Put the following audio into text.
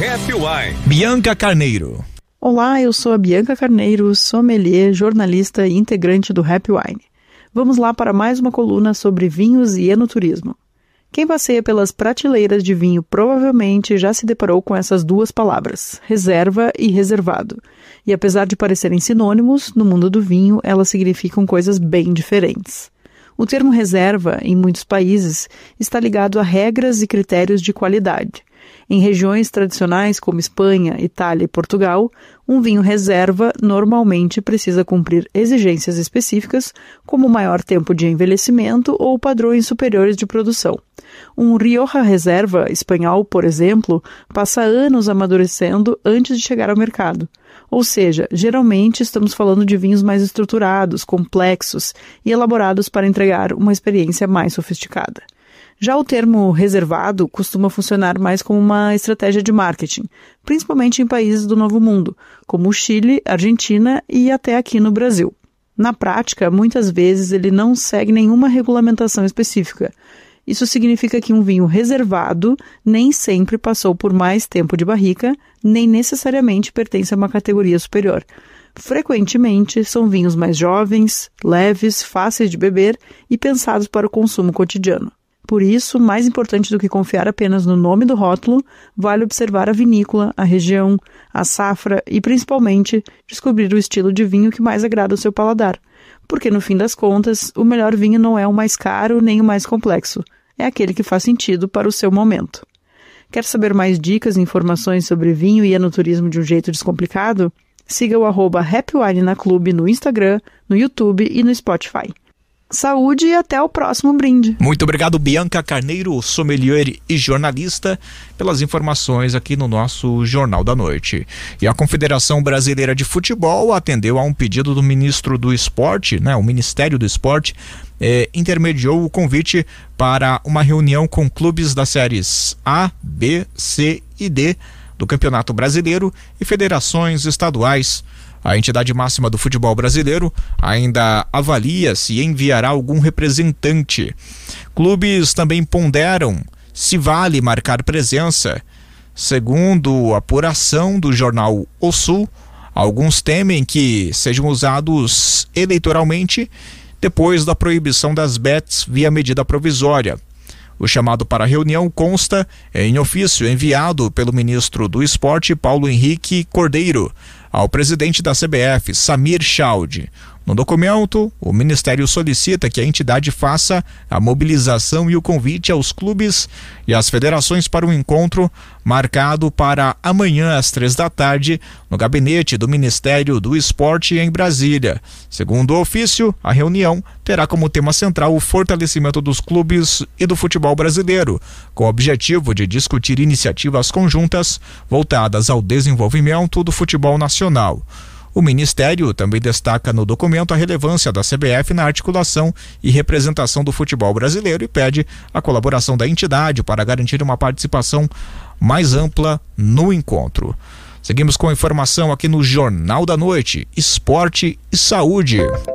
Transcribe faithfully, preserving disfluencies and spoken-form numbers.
Happy Wine. Bianca Carneiro. Olá, eu sou a Bianca Carneiro, sommelier, jornalista e integrante do Happy Wine. Vamos lá para mais uma coluna sobre vinhos e enoturismo. Quem passeia pelas prateleiras de vinho provavelmente já se deparou com essas duas palavras, reserva e reservado. E apesar de parecerem sinônimos, no mundo do vinho elas significam coisas bem diferentes. O termo reserva, em muitos países, está ligado a regras e critérios de qualidade. Em regiões tradicionais como Espanha, Itália e Portugal, um vinho reserva normalmente precisa cumprir exigências específicas, como maior tempo de envelhecimento ou padrões superiores de produção. Um Rioja Reserva espanhol, por exemplo, passa anos amadurecendo antes de chegar ao mercado. Ou seja, geralmente estamos falando de vinhos mais estruturados, complexos e elaborados para entregar uma experiência mais sofisticada. Já o termo reservado costuma funcionar mais como uma estratégia de marketing, principalmente em países do Novo Mundo, como o Chile, Argentina e até aqui no Brasil. Na prática, muitas vezes ele não segue nenhuma regulamentação específica. Isso significa que um vinho reservado nem sempre passou por mais tempo de barrica, nem necessariamente pertence a uma categoria superior. Frequentemente, são vinhos mais jovens, leves, fáceis de beber e pensados para o consumo cotidiano. Por isso, mais importante do que confiar apenas no nome do rótulo, vale observar a vinícola, a região, a safra e, principalmente, descobrir o estilo de vinho que mais agrada ao seu paladar. Porque, no fim das contas, o melhor vinho não é o mais caro nem o mais complexo. É aquele que faz sentido para o seu momento. Quer saber mais dicas e informações sobre vinho e enoturismo de um jeito descomplicado? Siga o arroba Happy Wine na Clube no Instagram, no YouTube e no Spotify. Saúde e até o próximo brinde. Muito obrigado, Bianca Carneiro, sommelier e jornalista, pelas informações aqui no nosso Jornal da Noite. E a Confederação Brasileira de Futebol atendeu a um pedido do ministro do Esporte, né, o Ministério do Esporte, eh, intermediou o convite para uma reunião com clubes das séries A, B, C e D do Campeonato Brasileiro e federações estaduais. A entidade máxima do futebol brasileiro ainda avalia se enviará algum representante. Clubes também ponderam se vale marcar presença. Segundo a apuração do jornal O Sul, alguns temem que sejam usados eleitoralmente depois da proibição das bets via medida provisória. O chamado para a reunião consta em ofício enviado pelo ministro do Esporte, Paulo Henrique Cordeiro, ao presidente da C B F, Samir Chaud. No documento, o Ministério solicita que a entidade faça a mobilização e o convite aos clubes e às federações para um encontro marcado para amanhã às três da tarde no gabinete do Ministério do Esporte em Brasília. Segundo o ofício, a reunião terá como tema central o fortalecimento dos clubes e do futebol brasileiro, com o objetivo de discutir iniciativas conjuntas voltadas ao desenvolvimento do futebol nacional. O Ministério também destaca no documento a relevância da C B F na articulação e representação do futebol brasileiro e pede a colaboração da entidade para garantir uma participação mais ampla no encontro. Seguimos com a informação aqui no Jornal da Noite, Esporte e Saúde.